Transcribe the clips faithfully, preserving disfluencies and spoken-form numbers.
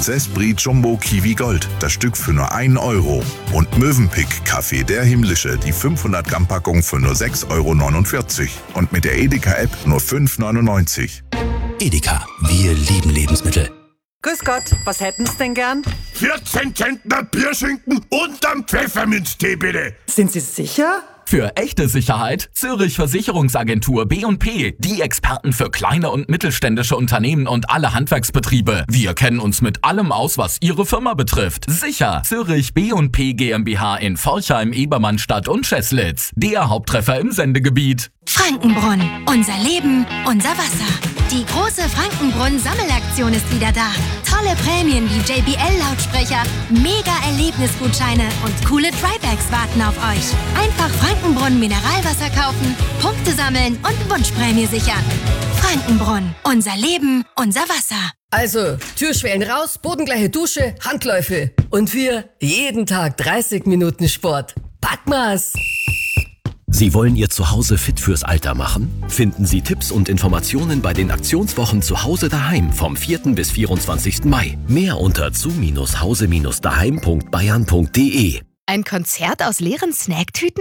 Prinzess Brie Jumbo Kiwi Gold, das Stück für nur einen Euro. Und Mövenpick Kaffee der Himmlische, die fünfhundert Gramm Packung für nur sechs Euro neunundvierzig. Und mit der Edeka-App nur fünf neunundneunzig. Edeka, wir lieben Lebensmittel. Grüß Gott, was hätten's denn gern? vierzehn Zentner Bierschinken unterm Pfefferminztee, bitte. Sind Sie sicher? Für echte Sicherheit Zürich Versicherungsagentur B und P, die Experten für kleine und mittelständische Unternehmen und alle Handwerksbetriebe. Wir kennen uns mit allem aus, was Ihre Firma betrifft. Sicher, Zürich B und P GmbH in Forchheim, Ebermannstadt und Scheßlitz. Der Haupttreffer im Sendegebiet. Frankenbrunn, unser Leben, unser Wasser. Die große Frankenbrunn-Sammelaktion ist wieder da. Tolle Prämien wie J B L-Lautsprecher, Mega-Erlebnisgutscheine und coole Trybags warten auf euch. Einfach Frankenbrunn Mineralwasser kaufen, Punkte sammeln und Wunschprämie sichern. Frankenbrunn, unser Leben, unser Wasser. Also, Türschwellen raus, bodengleiche Dusche, Handläufe. Und wir jeden Tag dreißig Minuten Sport. Packen wir's! Sie wollen Ihr Zuhause fit fürs Alter machen? Finden Sie Tipps und Informationen bei den Aktionswochen Zuhause daheim vom vierten bis vierundzwanzigsten Mai. Mehr unter zu hause daheim punkt bayern punkt de. Ein Konzert aus leeren Snacktüten?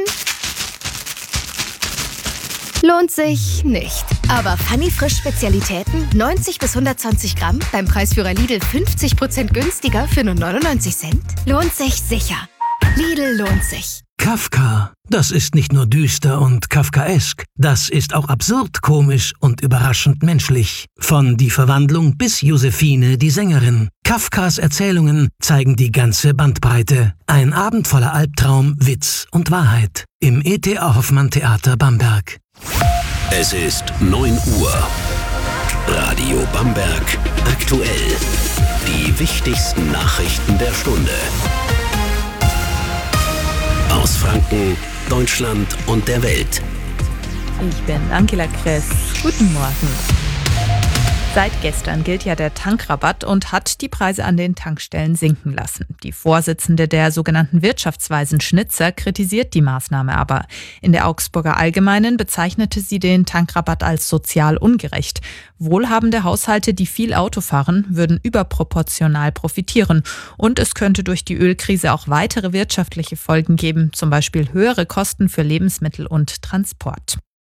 Lohnt sich nicht. Aber Funny Frisch Spezialitäten, neunzig bis hundertzwanzig Gramm, beim Preisführer Lidl fünfzig Prozent günstiger für nur neunundneunzig Cent? Lohnt sich sicher. Lidl lohnt sich. Kafka, das ist nicht nur düster und kafkaesk, das ist auch absurd komisch und überraschend menschlich. Von Die Verwandlung bis Josephine, die Sängerin. Kafkas Erzählungen zeigen die ganze Bandbreite. Ein Abend voller Albtraum, Witz und Wahrheit. Im E T A Hoffmann Theater Bamberg. Es ist neun Uhr. Radio Bamberg aktuell. Die wichtigsten Nachrichten der Stunde. Aus Franken, Deutschland und der Welt. Ich bin Angela Kress. Guten Morgen. Seit gestern gilt ja der Tankrabatt und hat die Preise an den Tankstellen sinken lassen. Die Vorsitzende der sogenannten Wirtschaftsweisen Schnitzer kritisiert die Maßnahme aber. In der Augsburger Allgemeinen bezeichnete sie den Tankrabatt als sozial ungerecht. Wohlhabende Haushalte, die viel Auto fahren, würden überproportional profitieren. Und es könnte durch die Ölkrise auch weitere wirtschaftliche Folgen geben, zum Beispiel höhere Kosten für Lebensmittel und Transport.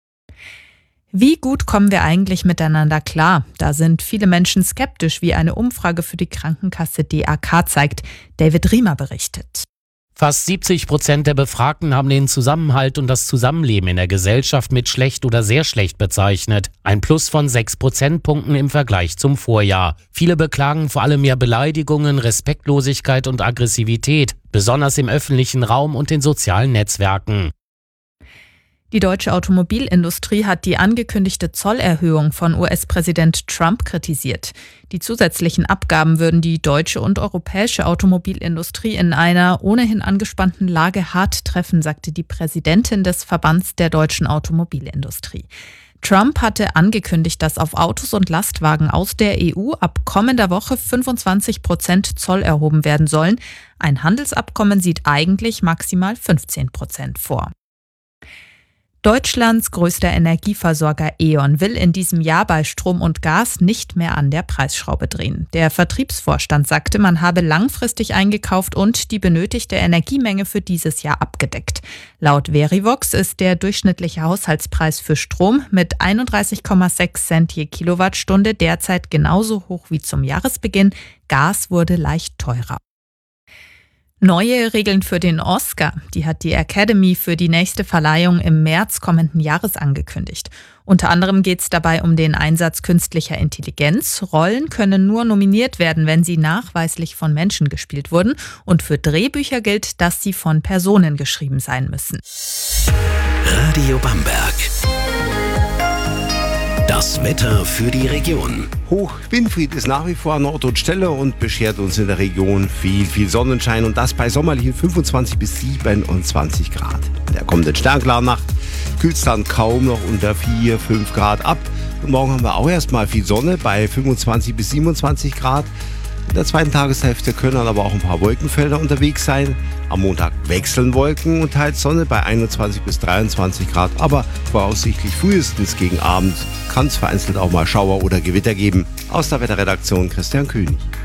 Wie gut kommen wir eigentlich miteinander klar? Da sind viele Menschen skeptisch, wie eine Umfrage für die Krankenkasse D A K zeigt. David Riemer berichtet. Fast siebzig Prozent der Befragten haben den Zusammenhalt und das Zusammenleben in der Gesellschaft mit schlecht oder sehr schlecht bezeichnet. Ein Plus von sechs Prozentpunkten im Vergleich zum Vorjahr. Viele beklagen vor allem mehr Beleidigungen, Respektlosigkeit und Aggressivität, besonders im öffentlichen Raum und in sozialen Netzwerken. Die deutsche Automobilindustrie hat die angekündigte Zollerhöhung von U S-Präsident Trump kritisiert. Die zusätzlichen Abgaben würden die deutsche und europäische Automobilindustrie in einer ohnehin angespannten Lage hart treffen, sagte die Präsidentin des Verbands der deutschen Automobilindustrie. Trump hatte angekündigt, dass auf Autos und Lastwagen aus der E U ab kommender Woche fünfundzwanzig Prozent Zoll erhoben werden sollen. Ein Handelsabkommen sieht eigentlich maximal fünfzehn Prozent vor. Deutschlands größter Energieversorger E.ON will in diesem Jahr bei Strom und Gas nicht mehr an der Preisschraube drehen. Der Vertriebsvorstand sagte, man habe langfristig eingekauft und die benötigte Energiemenge für dieses Jahr abgedeckt. Laut Verivox ist der durchschnittliche Haushaltspreis für Strom mit einunddreißig Komma sechs Cent je Kilowattstunde derzeit genauso hoch wie zum Jahresbeginn. Gas wurde leicht teurer. Neue Regeln für den Oscar, die hat die Academy für die nächste Verleihung im März kommenden Jahres angekündigt. Unter anderem geht es dabei um den Einsatz künstlicher Intelligenz. Rollen können nur nominiert werden, wenn sie nachweislich von Menschen gespielt wurden. Und für Drehbücher gilt, dass sie von Personen geschrieben sein müssen. Radio Bamberg. Das Wetter für die Region. Hoch Winfried ist nach wie vor an Ort und Stelle und beschert uns in der Region viel, viel Sonnenschein und das bei sommerlichen fünfundzwanzig bis siebenundzwanzig Grad. In der kommenden Sternklaren-Nacht kühlt es dann kaum noch unter vier, fünf Grad ab. Und morgen haben wir auch erstmal viel Sonne bei fünfundzwanzig bis siebenundzwanzig Grad. In der zweiten Tageshälfte können dann aber auch ein paar Wolkenfelder unterwegs sein. Am Montag wechseln Wolken und teils Sonne bei einundzwanzig bis dreiundzwanzig Grad. Aber voraussichtlich frühestens gegen Abend kann es vereinzelt auch mal Schauer oder Gewitter geben. Aus der Wetterredaktion Christian König.